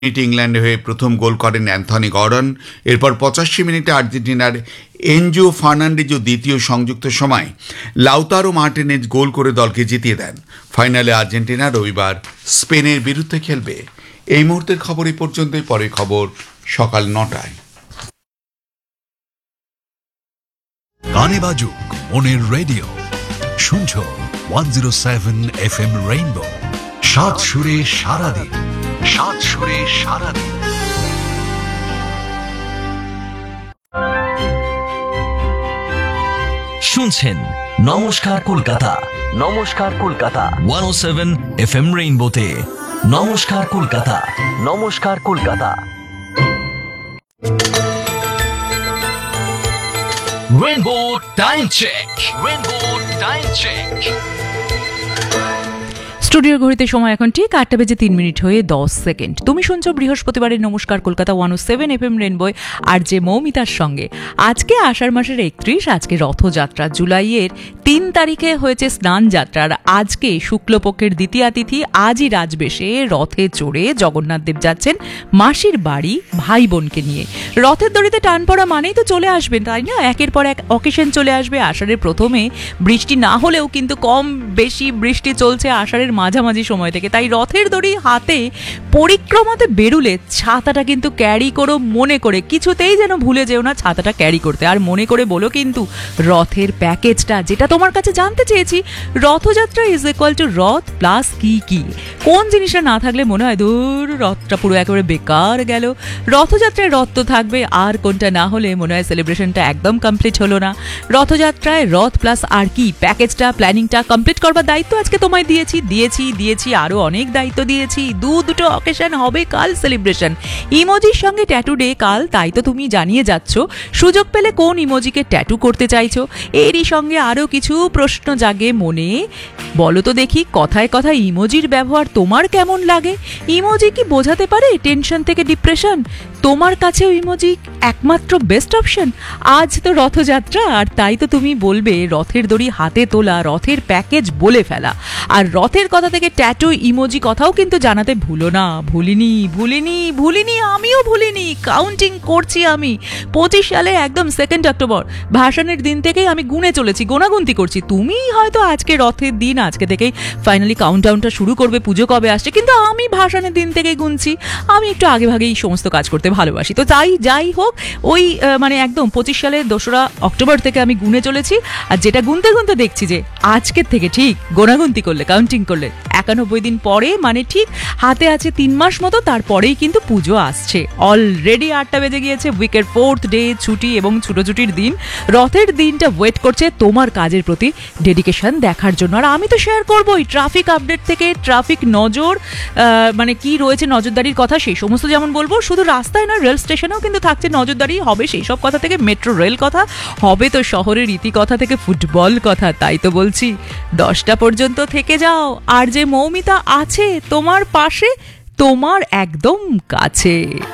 মিনিটে ইংল্যান্ডে হয়ে প্রথম গোল করেন অ্যান্থনি গর্ডন। এরপর 85 মিনিটে আর্জেন্টিনার এনজো ফার্নান্ডেজও দ্বিতীয় সংযুক্ত সময় লাউতারো মার্টিনেজ গোল করে দলকে জিতিয়ে দেন। ফাইনালে আর্জেন্টিনা রবিবার স্পেনের বিরুদ্ধে খেলবে। এই মুহূর্তের খবর এই পর্যন্তই। পরের খবর সকাল 9টায়। গানে বাজুক মনের রেডিও, শুনছো 107 FM রেইনবো। সাত সুরে সারাদিন, সাত সুরে সারাদিন। শুনছেন নমস্কার কলকাতা, নমস্কার কলকাতা 107 FM রেইনবোতে। নমস্কার কলকাতা, নমস্কার Kolkata. Rainbow time check, rainbow time check. স্টুডিওর ঘড়িতে সময় এখন ঠিক 8:03 হয়ে 10 সেকেন্ড। তুমি শুনছো বৃহস্পতিবারের নমস্কার কলকাতা 107 FM রেইনবোয় আর যে মৌমিতার সঙ্গে। আজকে আষাঢ় মাসের 31, আজকে রথযাত্রা। জুলাইয়ের 3 তারিখে হয়েছে স্নান যাত্রা, আর আজকে শুক্লপক্ষের দ্বিতীয়া তিথি। আজই রাজবেশে রথে চড়ে জগন্নাথ দেব যাচ্ছেন মাসির বাড়ি ভাই বোনকে নিয়ে। রথের দড়িতে টান পড়া মানেই তো চলে আসবেন, তাই না? একের পর এক অকেশন চলে আসবে। আষাঢ়ের প্রথমে বৃষ্টি না হলেও কিন্তু কম বেশি বৃষ্টি চলছে আষাঢ়ের মাঝামাঝি সময় থেকে। তাই রথের দড়ি হাতে পরিক্রমাতে বেরুলে ছাতাটা কিন্তু ক্যারি করো মনে করে, কিছুতেই যেন ভুলে যেও না ছাতাটা ক্যারি করতে। আর মনে করে বলো কিন্তু রথের প্যাকেজটা, যেটা তোমার কাছে জানতে চেয়েছি। রথযাত্রা ইজ ইকুয়াল টু রথ প্লাস কি কি, কোন জিনিসটা না থাকলে মনে হয় দূর রথটা পুরো একেবারে বেকার গেল। রথযাত্রায় রথ তো থাকবে, আর কোনটা না হলে মনে হয় সেলিব্রেশনটা একদম কমপ্লিট হলো না। রথযাত্রায় রথ প্লাস আর কি প্যাকেজটা, প্ল্যানিংটা কমপ্লিট করবার দায়িত্ব আজকে তোমায় দিয়েছি আরো অনেক দায়িত্ব দিয়েছি। দুটো অকেশন হবে কাল সেলিব্রেশন। ইমোজির সঙ্গে ট্যাটু ডে কাল, তাই তো তুমি জানিয়ে যাচ্ছ সুযোগ পেলে কোন ইমোজিকে ট্যাটু করতে চাইছো। এরই সঙ্গে আরো কিছু প্রশ্ন জাগে মনে। বলো তো দেখি, কথায় কথায় ইমোজির ব্যবহার তোমার কেমন লাগে? ইমোজি কি বোঝাতে পারে টেনশন থেকে ডিপ্রেশন? তোমার কাছেও ইমোজি একমাত্র বেস্ট অপশন? আজ তো রথযাত্রা, আর তাই তো তুমি বলবে রথের দড়ি হাতে তোলা, রথের প্যাকেজ বলে ফেলা। আর রথের কথা থেকে ট্যাটু ইমোজি কথাও কিন্তু জানাতে ভুলো না। ভুলিনি, আমিও ভুলিনি। কাউন্টিং করছি আমি। 25 সালে একদম 2 অক্টোবর ভাসানের দিন থেকেই আমি গুনে চলেছি, গোনাগুনতি করছি। তুমি হয়তো আজকে রথের দিন, আজকে থেকেই ফাইনালি কাউন্টডাউনটা শুরু করবে, পুজো কবে আসছে, কিন্তু আমি ভাসানের দিন থেকেই গুনছি। আমি একটু আগে ভাগেই সমস্ত কাজ করতে ভালোবাসি। তো তাই যাই হোক, ওই একদম 25 সালের 2রা অক্টোবর থেকে আমি গুনে চলেছি। আর যেটা গুনতে গুনতে দেখছি যে আজকের থেকে ঠিক গোনাগুনতি করলে, কাউন্টিং করলে 91 দিন পরে, মানে ঠিক হাতে আছে 3 মাস মতো, তারপরেই কিন্তু পুজো আসছে। অলরেডি 8টা বেজে গিয়েছে। উইকের 4th ডে ছুটি এবং ছুটোছুটির দিন। রথের দিনটা ওয়েট করছে তোমার কাজের প্রতি ডেডিকেশন দেখার জন্য। আর আমি তো শেয়ার করবোই ট্রাফিক আপডেট থেকে ট্রাফিক নজর, কি রয়েছে নজরদারির কথা, সেই সমস্ত যেমন বলবো। শুধু রাস্তায় না, রেল স্টেশনেও কিন্তু থাকছে নজরদারি। হবে সেই সব কথা থেকে মেট্রো রেল কথা, হবে তো শহরের রীতি কথা থেকে ফুটবল কথা। তাই তো বলছি 10টা পর্যন্ত থেকে যাও। আর যে মৌমিতা আছে তোমার পাশে, তোমার একদম কাছে।